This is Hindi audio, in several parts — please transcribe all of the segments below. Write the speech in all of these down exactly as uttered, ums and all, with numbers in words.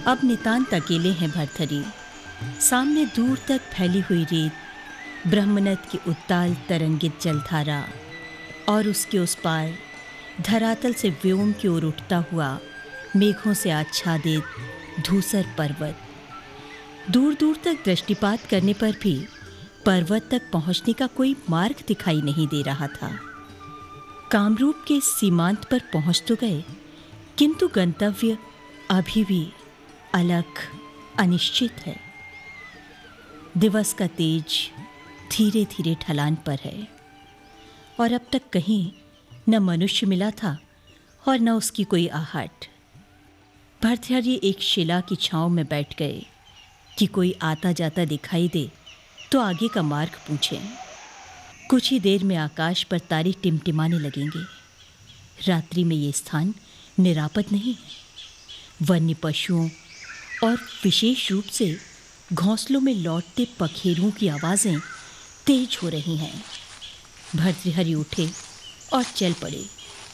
अब नितांत अकेले हैं भर्तहरि। सामने दूर तक फैली हुई रेत, ब्रह्मनद की उत्ताल तरंगित जलधारा और उसके उस पार धरातल से व्योम की ओर उठता हुआ मेघों से आच्छादित धूसर पर्वत। दूर दूर तक दृष्टिपात करने पर भी पर्वत तक पहुंचने का कोई मार्ग दिखाई नहीं दे रहा था। कामरूप के सीमांत पर पहुंच तो गए, किंतु गंतव्य अभी भी अलग अनिश्चित है। दिवस का तेज धीरे धीरे ढलान पर है और अब तक कहीं न मनुष्य मिला था और न उसकी कोई आहट। भर्तृहरि एक शिला की छांव में बैठ गए कि कोई आता जाता दिखाई दे तो आगे का मार्ग पूछें। कुछ ही देर में आकाश पर तारे टिमटिमाने लगेंगे। रात्रि में ये स्थान निरापद नहीं है। वन्य पशुओं और विशेष रूप से घोंसलों में लौटते पखेरुओं की आवाज़ें तेज हो रही हैं। भर्तृहरि उठे और चल पड़े,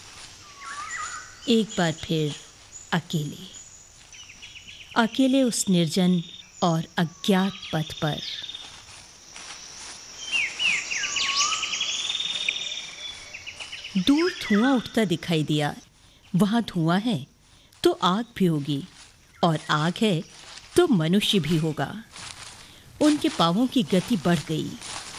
एक बार फिर अकेले अकेले उस निर्जन और अज्ञात पथ पर। दूर धुआं उठता दिखाई दिया। वहां धुआं है तो आग भी होगी और आग है तो मनुष्य भी होगा। उनके पांवों की गति बढ़ गई।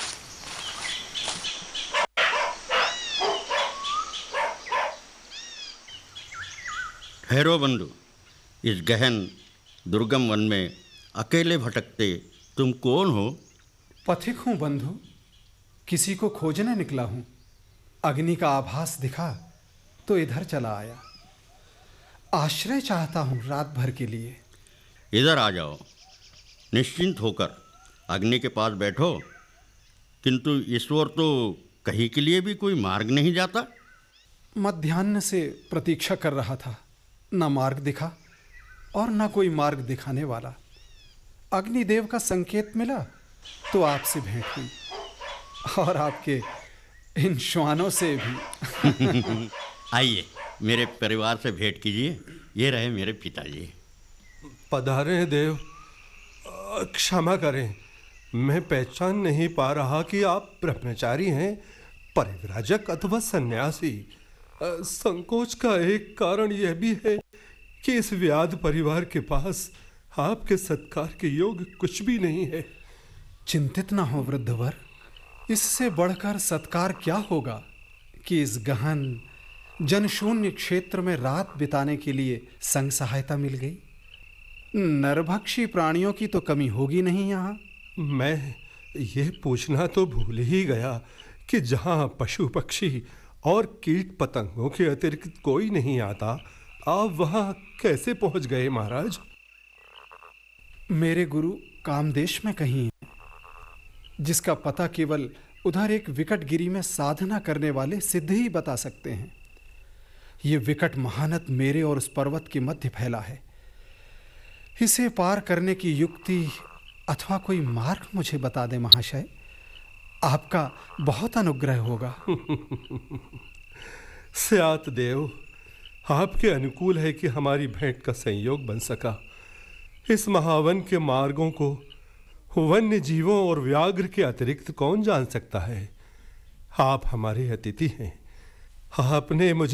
ठहरो बंधु, इस गहन दुर्गम वन में अकेले भटकते तुम कौन हो? पथिक हूँ बंधु, किसी को खोजने निकला हूँ। अग्नि का आभास दिखा तो इधर चला आया। आश्रय चाहता हूँ रात भर के लिए। इधर आ जाओ, निश्चिंत होकर अग्नि के पास बैठो। किंतु इस ओर तो कहीं के लिए भी कोई मार्ग नहीं जाता। मध्याह्न से प्रतीक्षा कर रहा था, न मार्ग दिखा और न कोई मार्ग दिखाने वाला। अग्निदेव का संकेत मिला तो आपसे भेंट हुई और आपके इन श्वानों से भी। आइए, मेरे परिवार से भेंट कीजिए। ये रहे मेरे पिताजी। पधारे देव। क्षमा करें, मैं पहचान नहीं पा रहा कि आप ब्रह्मचारी हैं, परिव्राजक अथवा सन्यासी। संकोच का एक कारण यह भी है कि इस व्याध परिवार के पास आपके सत्कार के योग्य कुछ भी नहीं है। चिंतित ना हो वृद्धवर, इससे बढ़कर सत्कार क्या होगा कि इस गहन जनशून्य क्षेत्र में रात बिताने के लिए संग सहायता मिल गई। नरभक्षी प्राणियों की तो कमी होगी नहीं यहाँ। मैं ये पूछना तो भूल ही गया कि जहाँ पशु पक्षी और कीट पतंगों के अतिरिक्त कोई नहीं आता, आप वहाँ कैसे पहुँच गए महाराज? मेरे गुरु कामदेश में कहीं हैं, जिसका पता केवल उधर एक विकट गिरी में साधना करने वाले सिद्ध ही बता सकते हैं। ये विकट महानद मेरे और उस पर्वत के मध्य फैला है। इसे पार करने की युक्ति अथवा कोई मार्ग मुझे बता दे महाशय, आपका बहुत अनुग्रह होगा। स्यात देव, आपके अनुकूल है कि हमारी भेंट का संयोग बन सका। इस महावन के मार्गों को वन्य जीवों और व्याघ्र के अतिरिक्त कौन जान सकता है? आप हमारे अतिथि हैं। आपने मुझे